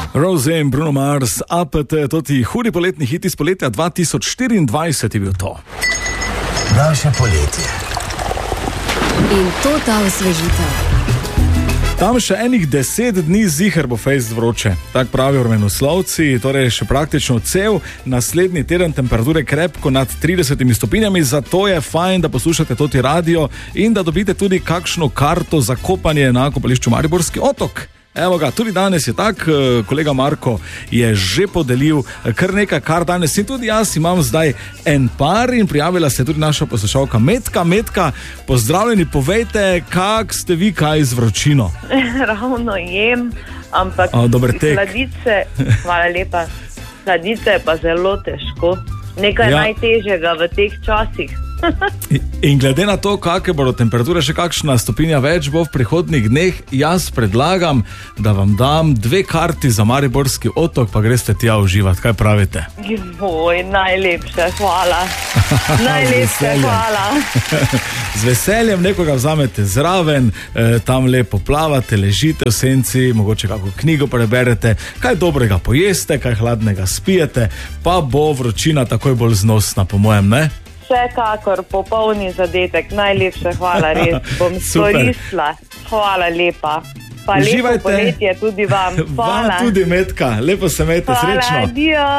Rose in Bruno Mars, APT, to ti hudi poletni hit iz poletja 2024 je bil to. Naše poletje. In to ta osvežitev. Tam še enih 10 dni ziher bo fejst vroče, tak pravijo vremenoslovci, torej še praktično cel naslednji teden temperature krepko nad 30 stopinjami, zato je fajn, da poslušate toti radio in da dobite tudi kakšno karto za kopanje na kopališču Mariborski otok. Evo ga, tudi danes je tak, kolega Marko je že podelil kar nekaj kar danes in tudi jaz imam zdaj en par in prijavila se tudi naša poslušalka Metka, pozdravljeni, povejte, kak ste vi kaj z vročino? Ravno jem, ampak sladice, hvala lepa, sladice je pa zelo težko, nekaj najtežjega v teh časih. In glede na to, kakve bodo temperature, še kakšna stopinja več bo v prihodnjih dneh, jaz predlagam, da vam dam 2 karti za Mariborski otok, pa greste tja uživati. Kaj pravite? Oj, najlepše, hvala. Najlepše, hvala. Z veseljem nekoga vzamete zraven, tam lepo plavate, ležite v senci, mogoče kako knjigo preberete, kaj dobrega pojeste, kaj hladnega spijete, pa bo vročina takoj bolj znosna, po mojem, ne? Vsekakor, popolni zadetek, najlepše hvala, res bom skoristila. Hvala lepa. Pa uživajte. Lepo poletje tudi vam. Hvala. Vam tudi, Metka, lepo se imejte, srečno. Hvala, adio.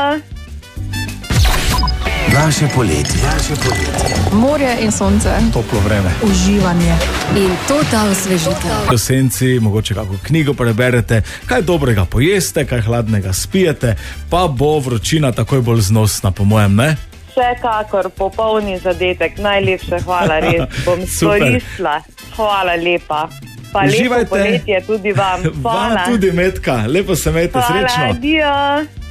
Naše poletje. Morje in sonce. Toplo vreme. Uživanje. In to ta osvežitev. V senci, mogoče kako knjigo preberete, kaj dobrega pojeste, kaj hladnega spijete, pa bo vročina takoj bolj znosna, po mojem, ne? Vsekakor, popolni zadetek, najlepše hvala, res bom skoristila. Hvala lepa. Pa uživajte. Lepo poletje tudi vam. Hvala. Vam tudi, Metka, lepo se imejte, srečno. Hvala, adio.